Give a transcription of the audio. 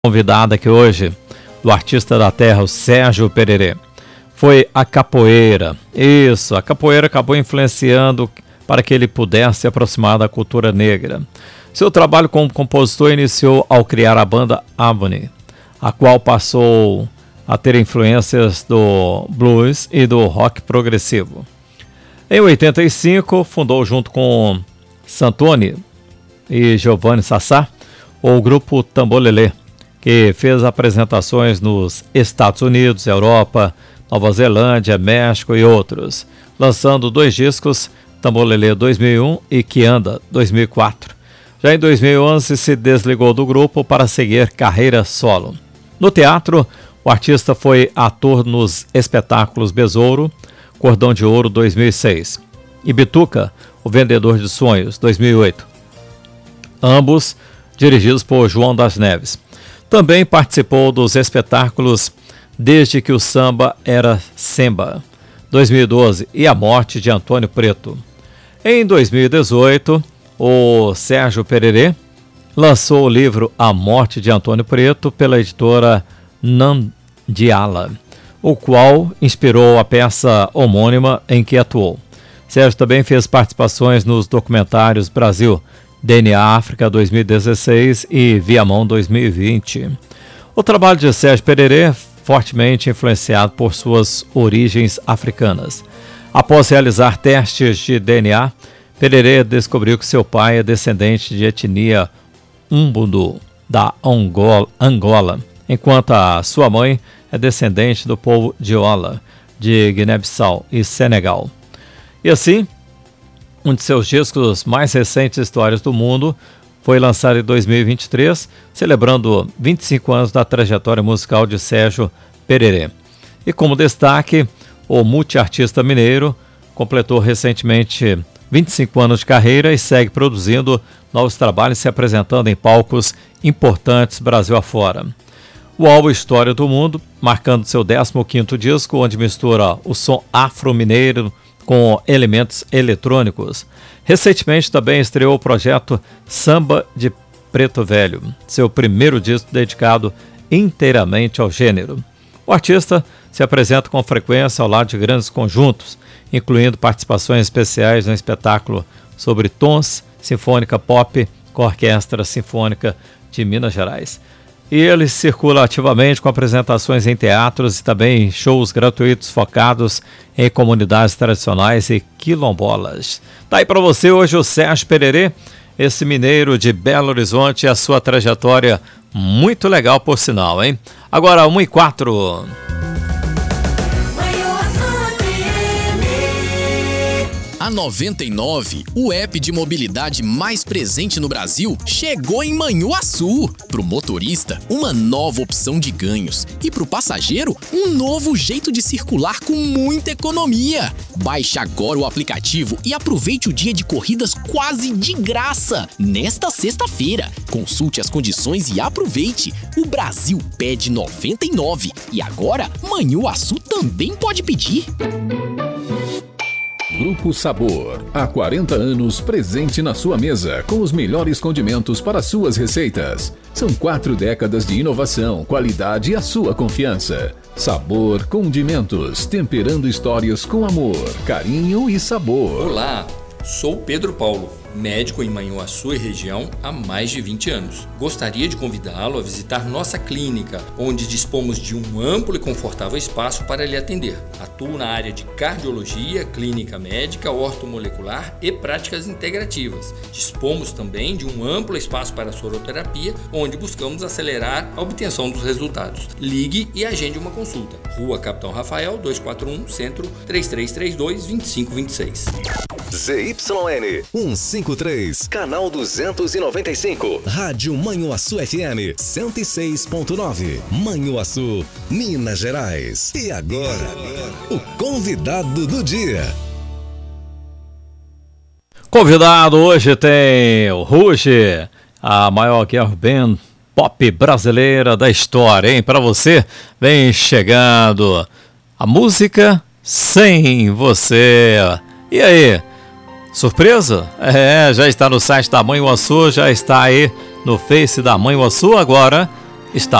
Convidada aqui hoje do artista da terra, o Sérgio Pererê, foi a capoeira. Isso, a capoeira acabou influenciando para que ele pudesse se aproximar da cultura negra. Seu trabalho como compositor iniciou ao criar a banda Harmony, a qual passou a ter influências do blues e do rock progressivo. Em 85, fundou junto com Santoni e Giovanni Sassá o grupo Tambolelê, que fez apresentações nos Estados Unidos, Europa, Nova Zelândia, México e outros, lançando 2 discos, Tambolelê 2001 e Que Anda 2004. Já em 2011 se desligou do grupo para seguir carreira solo. No teatro, o artista foi ator nos espetáculos Besouro, Cordão de Ouro 2006 e Bituca, O Vendedor de Sonhos 2008, ambos dirigidos por João das Neves. Também participou dos espetáculos Desde que o Samba Era Semba, 2012, e A Morte de Antônio Preto. Em 2018, o Sérgio Pererê lançou o livro A Morte de Antônio Preto pela editora Nandiala, o qual inspirou a peça homônima em que atuou. Sérgio também fez participações nos documentários Brasil, DNA África 2016 e Viamão 2020. O trabalho de Sérgio Pererê é fortemente influenciado por suas origens africanas. Após realizar testes de DNA, Pererê descobriu que seu pai é descendente de etnia Umbundu, da Angola, enquanto a sua mãe é descendente do povo Diola, de Guiné-Bissau e Senegal. E assim, um de seus discos mais recentes, Histórias do Mundo, foi lançado em 2023, celebrando 25 anos da trajetória musical de Sérgio Pererê. E como destaque, o multiartista mineiro completou recentemente 25 anos de carreira e segue produzindo novos trabalhos e se apresentando em palcos importantes Brasil afora. O álbum História do Mundo, marcando seu 15º disco, onde mistura o som afro-mineiro com elementos eletrônicos. Recentemente também estreou o projeto Samba de Preto Velho, seu primeiro disco dedicado inteiramente ao gênero. O artista se apresenta com frequência ao lado de grandes conjuntos, incluindo participações especiais no espetáculo sobre tons, sinfônica pop com a Orquestra Sinfônica de Minas Gerais. E ele circula ativamente com apresentações em teatros e também shows gratuitos focados em comunidades tradicionais e quilombolas. Tá aí para você hoje o Sérgio Pererê, esse mineiro de Belo Horizonte, e a sua trajetória muito legal por sinal, hein? Agora 1h04. A 99, o app de mobilidade mais presente no Brasil, chegou em Manhuaçu. Pro motorista, uma nova opção de ganhos. E pro passageiro, um novo jeito de circular com muita economia. Baixe agora o aplicativo e aproveite o dia de corridas quase de graça, nesta sexta-feira. Consulte as condições e aproveite. O Brasil pede 99 e agora Manhuaçu também pode pedir. Grupo Sabor, há 40 anos presente na sua mesa, com os melhores condimentos para suas receitas. São 4 décadas de inovação, qualidade e a sua confiança. Sabor Condimentos, temperando histórias com amor, carinho e sabor. Olá, sou Pedro Paulo, médico em Manhuaçu e região há mais de 20 anos. Gostaria de convidá-lo a visitar nossa clínica, onde dispomos de um amplo e confortável espaço para lhe atender. Atuo na área de cardiologia, clínica médica, ortomolecular e práticas integrativas. Dispomos também de um amplo espaço para soroterapia, onde buscamos acelerar a obtenção dos resultados. Ligue e agende uma consulta. Rua Capitão Rafael, 241, Centro, 3332-2526. ZYN 153, canal 295, Rádio Manhuaçu FM 106.9, Manhuaçu, Minas Gerais. E agora, o convidado do dia. Convidado hoje tem o Ruge, a maior girl band pop brasileira da história, hein? Para você, vem chegando a música Sem Você. E aí? Surpresa? Já está no site da Manhuaçu, já está aí no Face da Manhuaçu agora. está